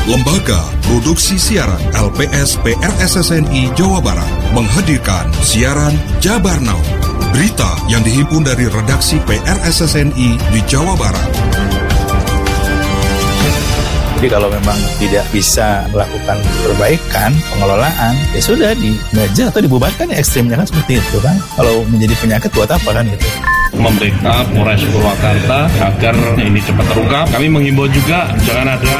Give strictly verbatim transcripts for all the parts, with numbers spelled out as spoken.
Lembaga Produksi Siaran L P S P R S S N I Jawa Barat menghadirkan siaran Jabar Now. Berita yang dihimpun dari redaksi P R S S N I di Jawa Barat. Jadi kalau memang tidak bisa melakukan perbaikan, pengelolaan, ya sudah digaji atau dibubarkan, ya ekstrimnya kan seperti itu kan. Kalau menjadi penyakit buat apa kan gitu. Membackup Polres Purwakarta agar ini cepat terungkap. Kami menghimbau juga jangan ada.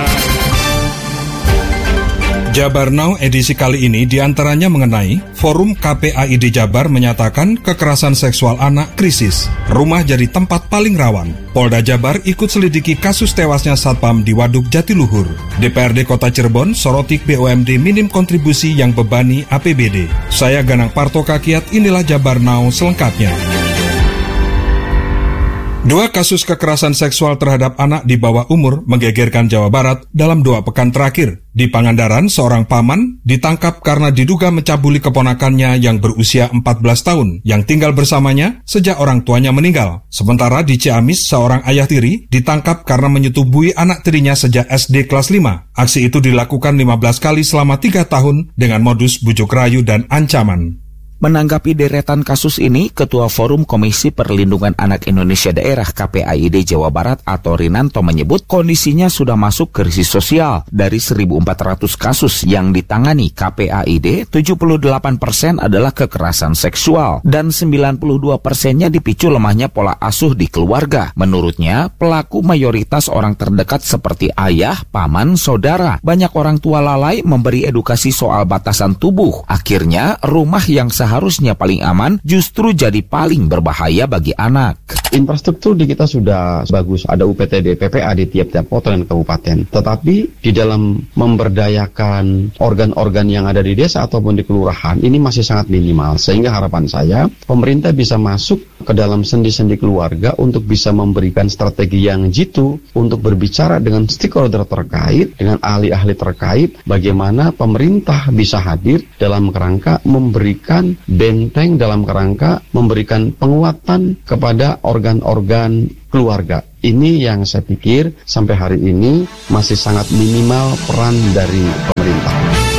Jabar Now edisi kali ini diantaranya mengenai Forum K P A I D Jabar menyatakan kekerasan seksual anak krisis, rumah jadi tempat paling rawan. Polda Jabar ikut selidiki kasus tewasnya Satpam di Waduk Jatiluhur. D P R D Kota Cirebon soroti B U M D minim kontribusi yang bebani A P B D. Saya Ganang Parto Kakiat, inilah Jabar Now selengkapnya. Dua kasus kekerasan seksual terhadap anak di bawah umur menggegerkan Jawa Barat dalam dua pekan terakhir. Di Pangandaran, seorang paman ditangkap karena diduga mencabuli keponakannya yang berusia empat belas tahun, yang tinggal bersamanya sejak orang tuanya meninggal. Sementara di Ciamis, seorang ayah tiri ditangkap karena menyetubui anak tirinya sejak S D kelas lima. Aksi itu dilakukan lima belas kali selama tiga tahun dengan modus bujuk rayu dan ancaman. Menanggapi deretan kasus ini, Ketua Forum Komisi Perlindungan Anak Indonesia Daerah K P A I D Jawa Barat atau Rinanto menyebut kondisinya sudah masuk krisis sosial. Dari seribu empat ratus kasus yang ditangani K P A I D, tujuh puluh delapan persen adalah kekerasan seksual dan sembilan puluh dua persennya dipicu lemahnya pola asuh di keluarga. Menurutnya, pelaku mayoritas orang terdekat seperti ayah, paman, saudara. Banyak orang tua lalai memberi edukasi soal batasan tubuh. Akhirnya, rumah yang sah harusnya paling aman justru jadi paling berbahaya bagi anak. Infrastruktur di kita sudah bagus, ada U P T D, P P A di tiap-tiap kota dan kabupaten. Tetapi di dalam memberdayakan organ-organ yang ada di desa ataupun di kelurahan ini masih sangat minimal. Sehingga harapan saya pemerintah bisa masuk ke dalam sendi-sendi keluarga untuk bisa memberikan strategi yang jitu untuk berbicara dengan stakeholder terkait, dengan ahli-ahli terkait, bagaimana pemerintah bisa hadir dalam kerangka memberikan benteng, dalam kerangka memberikan penguatan kepada organ-organ keluarga. Ini yang saya pikir sampai hari ini masih sangat minimal peran dari pemerintah.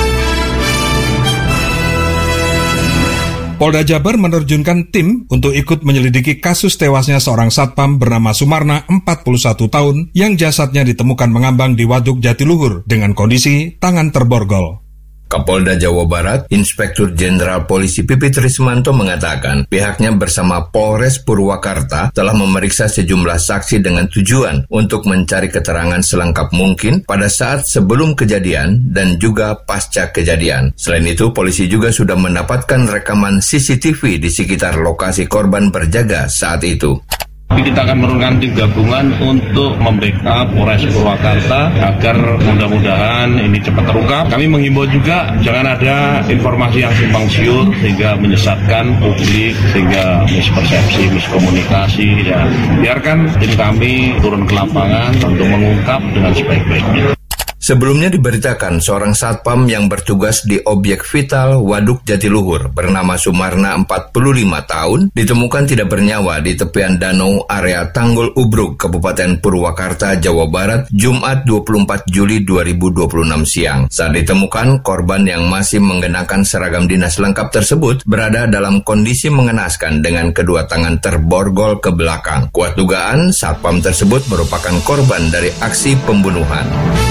Polda Jabar menerjunkan tim untuk ikut menyelidiki kasus tewasnya seorang satpam bernama Sumarna, empat puluh satu tahun, yang jasadnya ditemukan mengambang di Waduk Jatiluhur dengan kondisi tangan terborgol. Kapolda Jawa Barat, Inspektur Jenderal Polisi Pipit Rismanto mengatakan pihaknya bersama Polres Purwakarta telah memeriksa sejumlah saksi dengan tujuan untuk mencari keterangan selengkap mungkin pada saat sebelum kejadian dan juga pasca kejadian. Selain itu, polisi juga sudah mendapatkan rekaman C C T V di sekitar lokasi korban berjaga saat itu. Kita akan menurunkan tim gabungan untuk membackup Polres Purwakarta agar mudah-mudahan ini cepat terungkap. Kami menghimbau juga jangan ada informasi yang simpang siur sehingga menyesatkan publik, sehingga mispersepsi, miskomunikasi. Ya, biarkan tim kami turun ke lapangan untuk mengungkap dengan sebaik-baiknya. Sebelumnya diberitakan seorang satpam yang bertugas di objek vital Waduk Jatiluhur bernama Sumarna, empat puluh lima tahun, ditemukan tidak bernyawa di tepian danau area Tanggul Ubruk, Kabupaten Purwakarta, Jawa Barat, Jumat dua puluh empat Juli dua ribu dua puluh enam siang. Saat ditemukan, korban yang masih mengenakan seragam dinas lengkap tersebut berada dalam kondisi mengenaskan dengan kedua tangan terborgol ke belakang. Kuat dugaan, satpam tersebut merupakan korban dari aksi pembunuhan.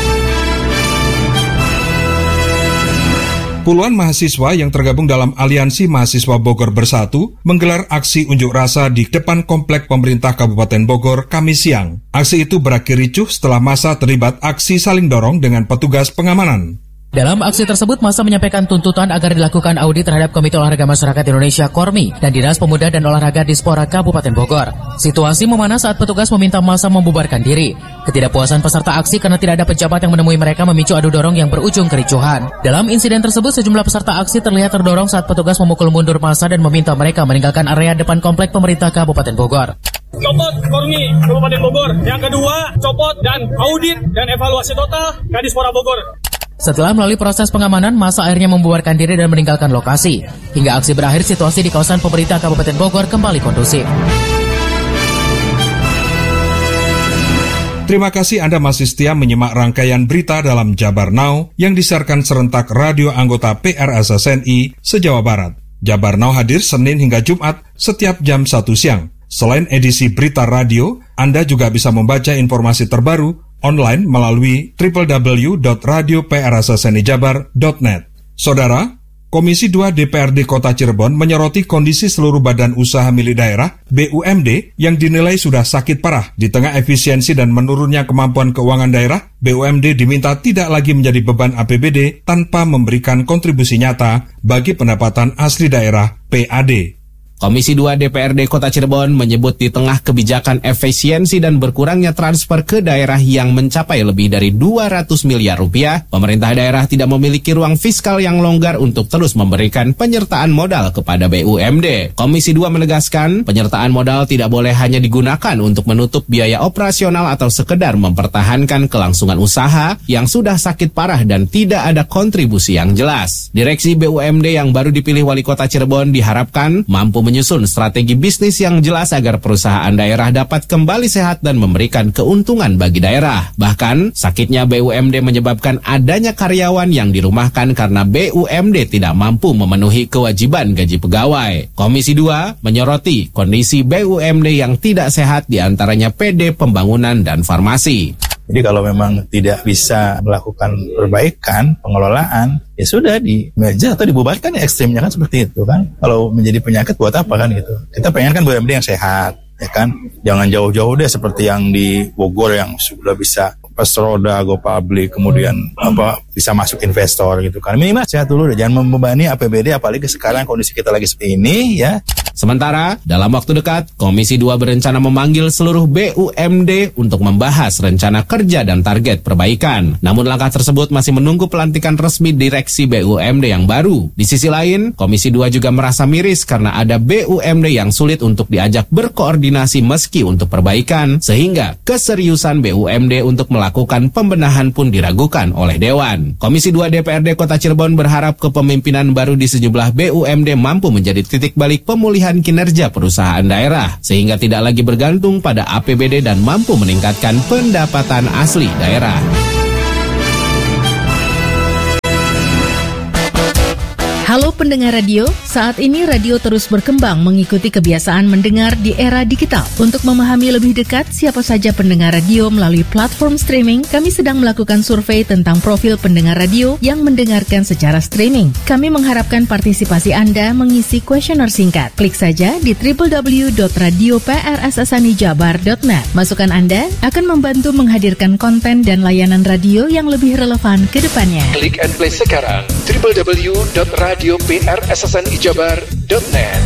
Puluhan mahasiswa yang tergabung dalam Aliansi Mahasiswa Bogor Bersatu menggelar aksi unjuk rasa di depan Komplek Pemerintah Kabupaten Bogor Kamis siang. Aksi itu berakhir ricuh setelah massa terlibat aksi saling dorong dengan petugas pengamanan. Dalam aksi tersebut, massa menyampaikan tuntutan agar dilakukan audit terhadap Komite Olahraga Masyarakat Indonesia Kormi dan Dinas Pemuda dan Olahraga Dispora Kabupaten Bogor. Situasi memanas saat petugas meminta massa membubarkan diri. Ketidakpuasan peserta aksi karena tidak ada pejabat yang menemui mereka memicu adu dorong yang berujung kericuhan. Dalam insiden tersebut, sejumlah peserta aksi terlihat terdorong saat petugas memukul mundur massa dan meminta mereka meninggalkan area depan Komplek Pemerintah Kabupaten Bogor. Copot Kormi Kabupaten Bogor. Yang kedua, copot dan audit dan evaluasi total Kadispora Bogor. Setelah melalui proses pengamanan, massa akhirnya membubarkan diri dan meninggalkan lokasi. Hingga aksi berakhir, situasi di kawasan pemerintah Kabupaten Bogor kembali kondusif. Terima kasih Anda masih setia menyimak rangkaian berita dalam Jabar Now yang disiarkan serentak radio anggota P R S S N I se-Jawa Barat. Jabar Now hadir Senin hingga Jumat setiap jam satu siang. Selain edisi berita radio, Anda juga bisa membaca informasi terbaru online melalui w w w dot radio p r s s n i jabar dot net. Saudara, Komisi dua D P R D Kota Cirebon menyoroti kondisi seluruh badan usaha milik daerah B U M D yang dinilai sudah sakit parah. Di tengah efisiensi dan menurunnya kemampuan keuangan daerah, B U M D diminta tidak lagi menjadi beban A P B D tanpa memberikan kontribusi nyata bagi pendapatan asli daerah P A D. Komisi dua D P R D Kota Cirebon menyebut di tengah kebijakan efisiensi dan berkurangnya transfer ke daerah yang mencapai lebih dari dua ratus miliar rupiah, pemerintah daerah tidak memiliki ruang fiskal yang longgar untuk terus memberikan penyertaan modal kepada B U M D. Komisi dua menegaskan, penyertaan modal tidak boleh hanya digunakan untuk menutup biaya operasional atau sekedar mempertahankan kelangsungan usaha yang sudah sakit parah dan tidak ada kontribusi yang jelas. Direksi B U M D yang baru dipilih Wali Kota Cirebon diharapkan mampu menyusun strategi bisnis yang jelas agar perusahaan daerah dapat kembali sehat dan memberikan keuntungan bagi daerah. Bahkan, sakitnya B U M D menyebabkan adanya karyawan yang dirumahkan karena B U M D tidak mampu memenuhi kewajiban gaji pegawai. Komisi dua menyoroti kondisi B U M D yang tidak sehat diantaranya P D Pembangunan dan Farmasi. Jadi kalau memang tidak bisa melakukan perbaikan, pengelolaan, ya sudah di meja atau dibubarkan, ya ekstrimnya kan seperti itu kan. Kalau menjadi penyakit buat apa kan gitu. Kita pengen kan B U M D yang sehat, ya kan. Jangan jauh-jauh deh seperti yang di Bogor yang sudah bisa pas roda, go public, kemudian apa bisa masuk investor gitu kan. Minimal sehat dulu deh, jangan membebani A P B D apalagi sekarang kondisi kita lagi seperti ini ya. Sementara, dalam waktu dekat, Komisi dua berencana memanggil seluruh B U M D untuk membahas rencana kerja dan target perbaikan. Namun langkah tersebut masih menunggu pelantikan resmi direksi B U M D yang baru. Di sisi lain, Komisi dua juga merasa miris karena ada B U M D yang sulit untuk diajak berkoordinasi meski untuk perbaikan, sehingga keseriusan B U M D untuk melakukan pembenahan pun diragukan oleh Dewan. Komisi dua D P R D Kota Cirebon berharap kepemimpinan baru di sejumlah B U M D mampu menjadi titik balik pemulihan kinerja perusahaan daerah, sehingga tidak lagi bergantung pada A P B D dan mampu meningkatkan pendapatan asli daerah. Halo pendengar radio, saat ini radio terus berkembang mengikuti kebiasaan mendengar di era digital. Untuk memahami lebih dekat siapa saja pendengar radio melalui platform streaming, kami sedang melakukan survei tentang profil pendengar radio yang mendengarkan secara streaming. Kami mengharapkan partisipasi Anda mengisi kuesioner singkat. Klik saja di w w w dot radio p r s s n i jabar dot net. Masukan Anda akan membantu menghadirkan konten dan layanan radio yang lebih relevan ke depannya. Klik and play sekarang w w w dot radio p r s s n i jabar dot net.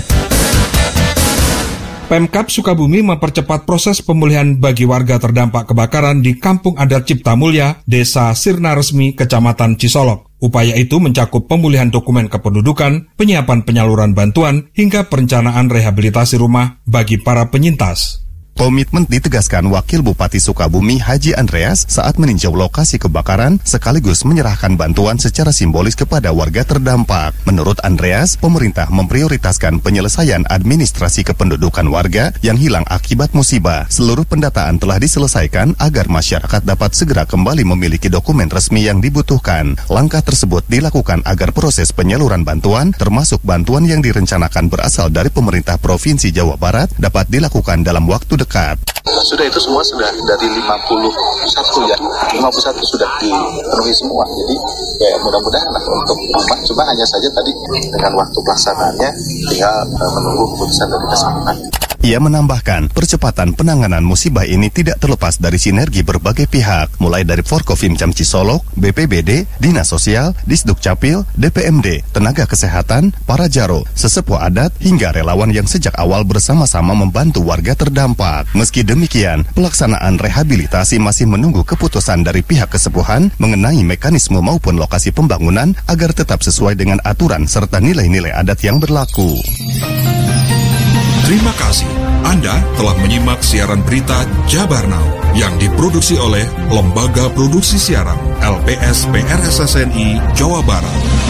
Pemkab Sukabumi mempercepat proses pemulihan bagi warga terdampak kebakaran di Kampung Adat Cipta Mulya, Desa Sirna Resmi, Kecamatan Cisolok. Upaya itu mencakup pemulihan dokumen kependudukan, penyiapan penyaluran bantuan, hingga perencanaan rehabilitasi rumah bagi para penyintas. Komitmen ditegaskan Wakil Bupati Sukabumi Haji Andreas saat meninjau lokasi kebakaran sekaligus menyerahkan bantuan secara simbolis kepada warga terdampak. Menurut Andreas, pemerintah memprioritaskan penyelesaian administrasi kependudukan warga yang hilang akibat musibah. Seluruh pendataan telah diselesaikan agar masyarakat dapat segera kembali memiliki dokumen resmi yang dibutuhkan. Langkah tersebut dilakukan agar proses penyaluran bantuan, termasuk bantuan yang direncanakan berasal dari pemerintah Provinsi Jawa Barat, dapat dilakukan dalam waktu dekat. Sudah itu semua sudah dari lima puluh satu ya, lima puluh satu sudah dipenuhi semua. Jadi ya mudah-mudahan lah untuk rumah. Cuma hanya saja tadi dengan waktu pelaksanaannya tinggal uh, menunggu keputusan dari Kemenpan. Ia menambahkan, percepatan penanganan musibah ini tidak terlepas dari sinergi berbagai pihak, mulai dari Forkofimcam Cisolok, B P B D, Dinas Sosial, Disduk Capil, D P M D, tenaga kesehatan, para jaro, sesepuh adat, hingga relawan yang sejak awal bersama-sama membantu warga terdampak. Meski demikian, pelaksanaan rehabilitasi masih menunggu keputusan dari pihak kesepuhan mengenai mekanisme maupun lokasi pembangunan agar tetap sesuai dengan aturan serta nilai-nilai adat yang berlaku. Terima kasih. Anda telah menyimak siaran berita Jabar Now yang diproduksi oleh Lembaga Produksi Siaran L P S P R S S N I Jawa Barat.